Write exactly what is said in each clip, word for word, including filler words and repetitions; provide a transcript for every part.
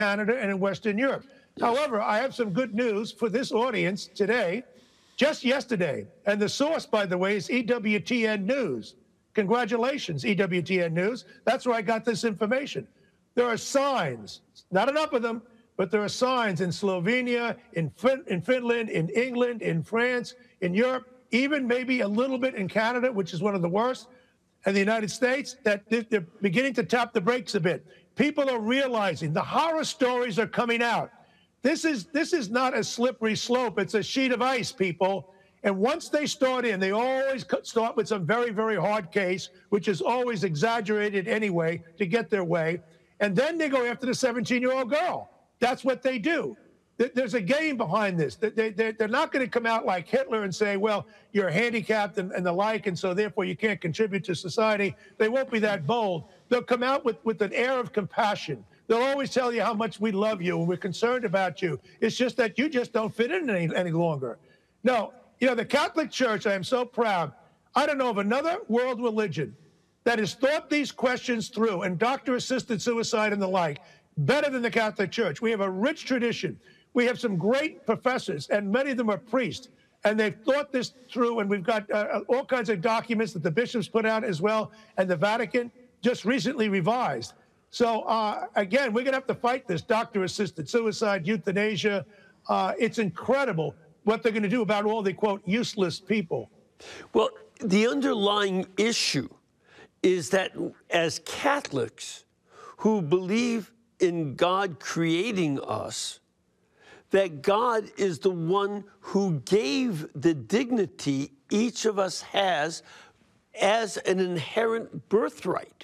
Canada and in Western Europe. However, I have some good news for this audience today. Just yesterday, and the source, by the way, is E W T N News. Congratulations, E W T N News. That's where I got this information. There are signs, not enough of them, but there are signs in Slovenia, in, fin in Finland, in England, in France, in Europe, even maybe a little bit in Canada, which is one of the worst, and the United States, that they're beginning to tap the brakes a bit. People are realizing the horror stories are coming out. This is, this is not a slippery slope. It's a sheet of ice, people. And once they start in, they always start with some very, very hard case, which is always exaggerated anyway to get their way. And then they go after the seventeen-year-old girl. That's what they do. There's a game behind this. They're not going to come out like Hitler and say, well, you're handicapped and, and the like, and so therefore you can't contribute to society. They won't be that bold. They'll come out with, with an air of compassion. They'll always tell you how much we love you and we're concerned about you. It's just that you just don't fit in any, any longer. No, you know, the Catholic Church, I am so proud. I don't know of another world religion that has thought these questions through, and doctor-assisted suicide and the like, better than the Catholic Church. We have a rich tradition. We have some great professors, and many of them are priests, and they've thought this through, and we've got uh, all kinds of documents that the bishops put out as well, and the Vatican just recently revised. So, uh, again, we're going to have to fight this doctor-assisted suicide, euthanasia. Uh, it's incredible what they're going to do about all the, quote, useless people. Well, the underlying issue is that as Catholics who believe in God creating us, that God is the one who gave the dignity each of us has as an inherent birthright.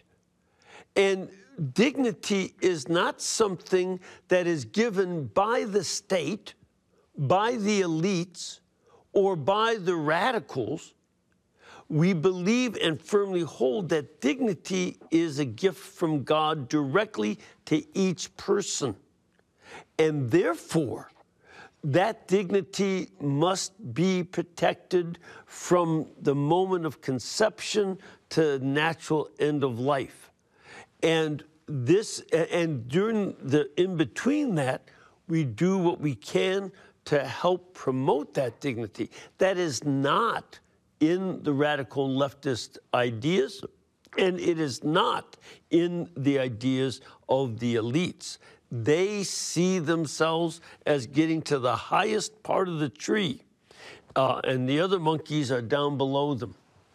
And dignity is not something that is given by the state, by the elites, or by the radicals. We believe and firmly hold that dignity is a gift from God directly to each person. And therefore, that dignity must be protected from the moment of conception to natural end of life. And this, and during the in-between that, we do what we can to help promote that dignity. That is not in the radical leftist ideas, and it is not in the ideas of the elites. They see themselves as getting to the highest part of the tree, uh, and the other monkeys are down below them.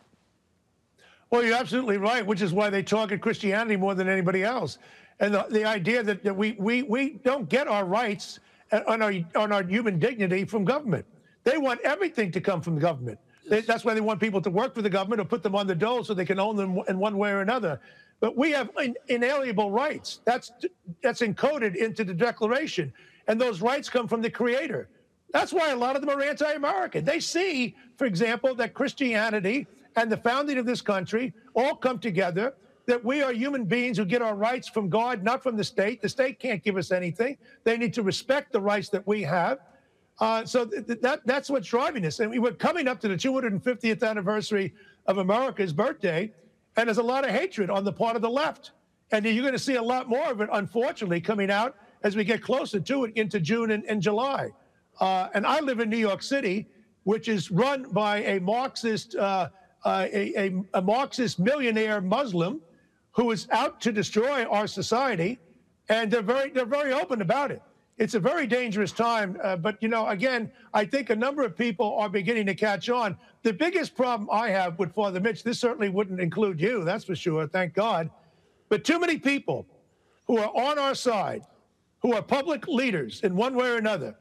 Well, you're absolutely right, which is why they target Christianity more than anybody else. And the, the idea that, that we, we, we don't get our rights on our, on our human dignity from government. They want everything to come from the government. They, that's why they want people to work for the government or put them on the dole so they can own them in one way or another. But we have in, inalienable rights. That's, that's encoded into the Declaration. And those rights come from the Creator. That's why a lot of them are anti-American. They see, for example, that Christianity and the founding of this country all come together, that we are human beings who get our rights from God, not from the state. The state can't give us anything. They need to respect the rights that we have. Uh, so th that, that's what's driving this. And we were coming up to the two hundred fiftieth anniversary of America's birthday, and there's a lot of hatred on the part of the left. And you're going to see a lot more of it, unfortunately, coming out as we get closer to it into June and, and July. Uh, and I live in New York City, which is run by a Marxist, uh, uh, a, a, a Marxist millionaire Muslim who is out to destroy our society, and they're very, they're very open about it. It's a very dangerous time, uh, but, you know, again, I think a number of people are beginning to catch on. The biggest problem I have with Father Mitch, this certainly wouldn't include you, that's for sure, thank God, but too many people who are on our side, who are public leaders in one way or another,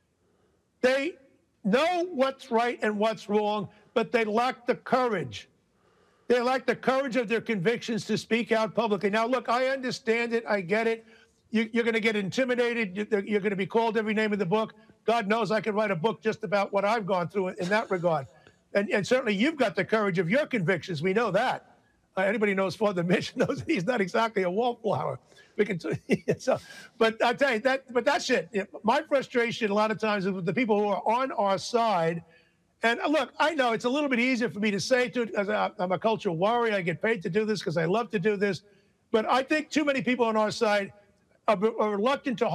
they know what's right and what's wrong, but they lack the courage. They lack the courage of their convictions to speak out publicly. Now, look, I understand it. I get it. You, you're going to get intimidated. You're going to be called every name in the book. God knows I could write a book just about what I've gone through in that regard. And, and certainly you've got the courage of your convictions. We know that. Uh, anybody knows Father Mitch knows he's not exactly a wallflower. We can, so, but I tell you that. But that's it. My frustration a lot of times is with the people who are on our side. And look, I know it's a little bit easier for me to say to it, because I'm a cultural warrior. I get paid to do this because I love to do this. But I think too many people on our side are, are reluctant to